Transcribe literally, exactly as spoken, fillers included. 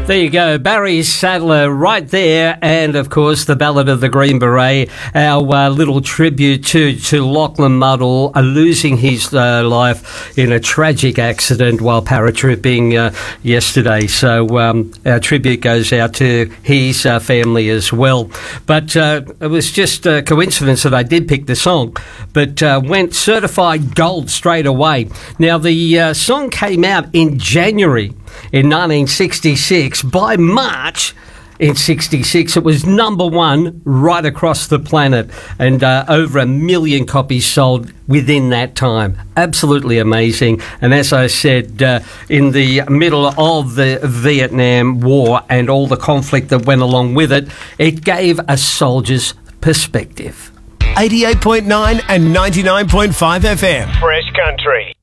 There you go, Barry Sadler right there, and of course the Ballad of the Green Beret, our uh, little tribute to, to Lachlan Muddle, uh, losing his uh, life in a tragic accident while paratrooping uh, yesterday. So um, our tribute goes out to his uh, family as well. But uh, it was just a coincidence that I did pick the song, but uh, went certified gold straight away. Now the uh, song came out in January in nineteen sixty-six. By March in sixty-six, it was number one right across the planet, and uh, over a million copies sold within that time. Absolutely amazing. And as I said, uh, in the middle of the Vietnam War and all the conflict that went along with it, it gave a soldier's perspective. eighty-eight point nine and ninety-nine point five F M. Fresh Country.